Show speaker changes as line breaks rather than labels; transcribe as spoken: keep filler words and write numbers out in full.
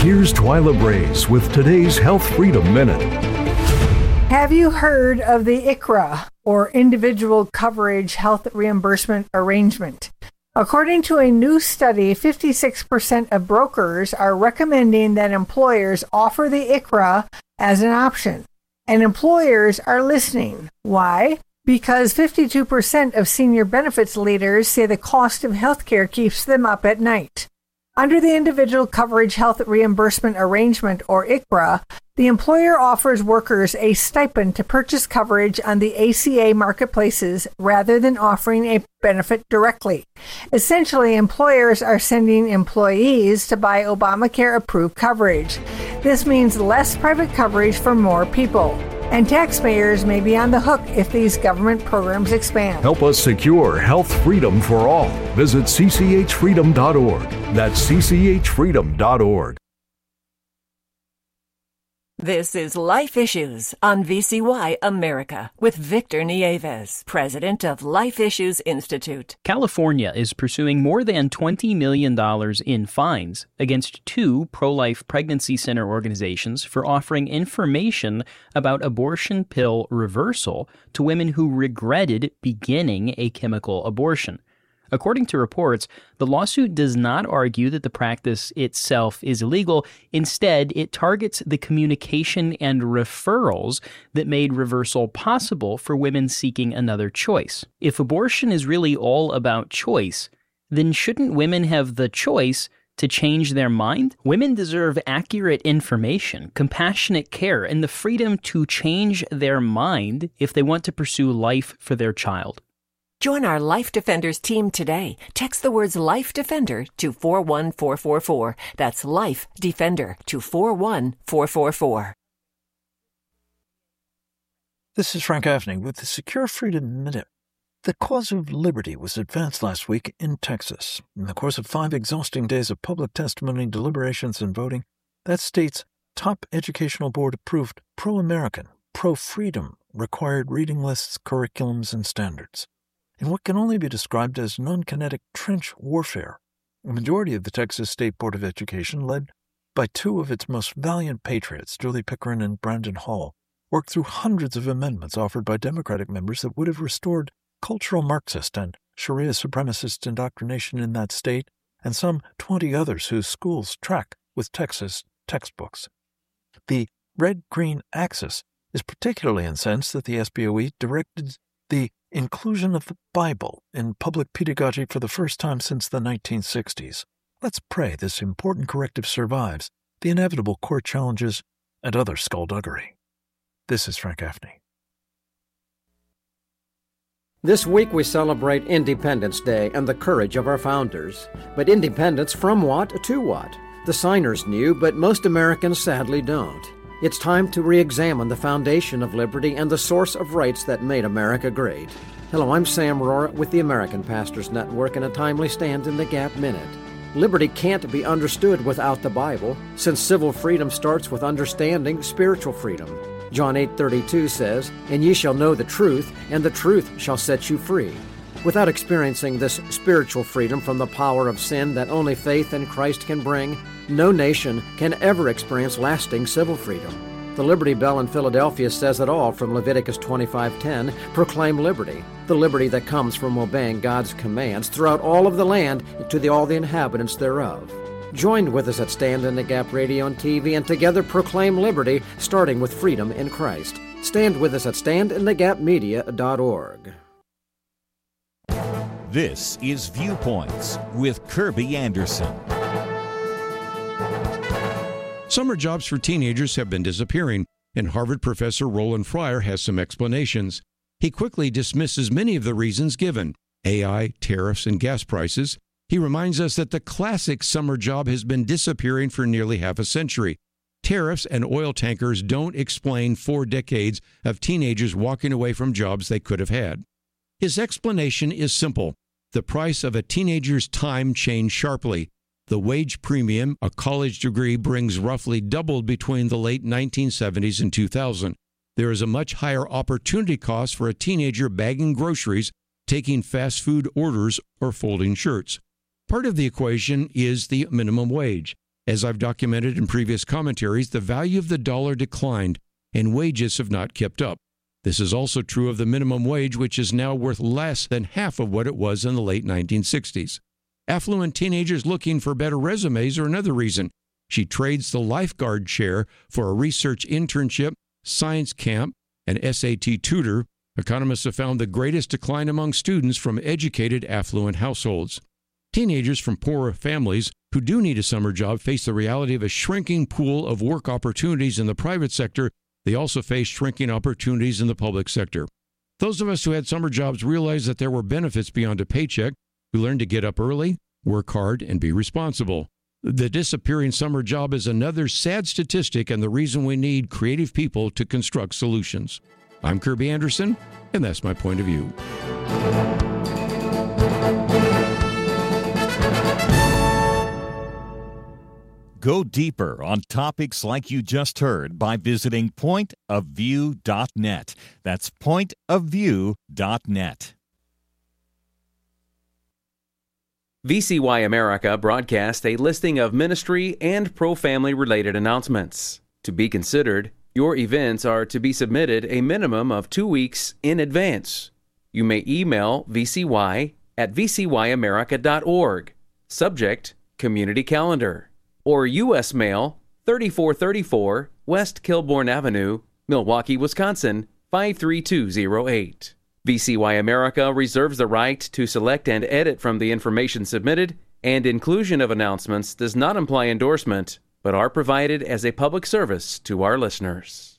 Here's Twyla Brace with today's Health Freedom Minute.
Have you heard of the I C R A, or Individual Coverage Health Reimbursement Arrangement? According to a new study, fifty-six percent of brokers are recommending that employers offer the I C R A as an option. And employers are listening. Why? Because fifty-two percent of senior benefits leaders say the cost of healthcare keeps them up at night. Under the Individual Coverage Health Reimbursement Arrangement, or I C R A, the employer offers workers a stipend to purchase coverage on the A C A marketplaces rather than offering a benefit directly. Essentially, employers are sending employees to buy Obamacare-approved coverage. This means less private coverage for more people. And taxpayers may be on the hook if these government programs expand.
Help us secure health freedom for all. Visit c c h freedom dot org. That's c c h freedom dot org.
This is Life Issues on V C Y America with Victor Nieves, president of Life Issues Institute.
California is pursuing more than twenty million dollars in fines against two pro-life pregnancy center organizations for offering information about abortion pill reversal to women who regretted beginning a chemical abortion. According to reports, the lawsuit does not argue that the practice itself is illegal. Instead, it targets the communication and referrals that made reversal possible for women seeking another choice. If abortion is really all about choice, then shouldn't women have the choice to change their mind? Women deserve accurate information, compassionate care, and the freedom to change their mind if they want to pursue life for their child.
Join our Life Defenders team today. Text the words Life Defender to four one four four four. That's Life Defender to four one four four four.
This is Frank Gaffney with the Secure Freedom Minute. The cause of liberty was advanced last week in Texas. In the course of five exhausting days of public testimony, deliberations, and voting, that state's top educational board approved pro-American, pro-freedom required reading lists, curriculums, and standards. In what can only be described as non-kinetic trench warfare, a majority of the Texas State Board of Education, led by two of its most valiant patriots, Julie Pickering and Brandon Hall, worked through hundreds of amendments offered by Democratic members that would have restored cultural Marxist and Sharia supremacist indoctrination in that state, and some twenty others whose schools track with Texas textbooks. The red-green axis is particularly incensed that the S B O E directed the inclusion of the Bible in public pedagogy for the first time since the nineteen sixties. Let's pray this important corrective survives the inevitable court challenges and other skullduggery. This is Frank Gaffney.
This week we celebrate Independence Day and the courage of our founders. But independence from what to what? The signers knew, but most Americans sadly don't. It's time to re-examine the foundation of liberty and the source of rights that made America great. Hello, I'm Sam Rohrer with the American Pastors Network and a timely Stand in the Gap Minute. Liberty can't be understood without the Bible, since civil freedom starts with understanding spiritual freedom. John eight thirty-two says, "And ye shall know the truth, and the truth shall set you free." Without experiencing this spiritual freedom from the power of sin that only faith in Christ can bring, no nation can ever experience lasting civil freedom. The Liberty Bell in Philadelphia says it all from Leviticus twenty-five ten, proclaim liberty, the liberty that comes from obeying God's commands throughout all of the land to the, all the inhabitants thereof. Join with us at Stand in the Gap Radio and T V and together proclaim liberty, starting with freedom in Christ. Stand with us at stand in the gap media dot org.
This is Viewpoints with Kirby Anderson.
Summer jobs for teenagers have been disappearing, and Harvard professor Roland Fryer has some explanations. He quickly dismisses many of the reasons given: A I, tariffs, and gas prices. He reminds us that the classic summer job has been disappearing for nearly half a century. Tariffs and oil tankers don't explain four decades of teenagers walking away from jobs they could have had. His explanation is simple. The price of a teenager's time changed sharply. The wage premium a college degree brings roughly doubled between the late nineteen seventies and two thousand. There is a much higher opportunity cost for a teenager bagging groceries, taking fast food orders, or folding shirts. Part of the equation is the minimum wage. As I've documented in previous commentaries, the value of the dollar declined and wages have not kept up. This is also true of the minimum wage, which is now worth less than half of what it was in the late nineteen sixties. Affluent teenagers looking for better resumes are another reason. She trades the lifeguard chair for a research internship, science camp, and S A T tutor. Economists have found the greatest decline among students from educated, affluent households. Teenagers from poorer families who do need a summer job face the reality of a shrinking pool of work opportunities in the private sector. They also face shrinking opportunities in the public sector. Those of us who had summer jobs realized that there were benefits beyond a paycheck. We learned to get up early, work hard, and be responsible. The disappearing summer job is another sad statistic and the reason we need creative people to construct solutions. I'm Kirby Anderson, and that's my point of view.
Go deeper on topics like you just heard by visiting point of view dot net. That's point of view dot net.
V C Y America broadcasts a listing of ministry and pro-family related announcements. To be considered, your events are to be submitted a minimum of two weeks in advance. You may email V C Y at v c y america dot org, subject Community Calendar, or U S Mail thirty-four thirty-four West Kilbourne Avenue, Milwaukee, Wisconsin five three two zero eight. V C Y America reserves the right to select and edit from the information submitted, and inclusion of announcements does not imply endorsement, but are provided as a public service to our listeners.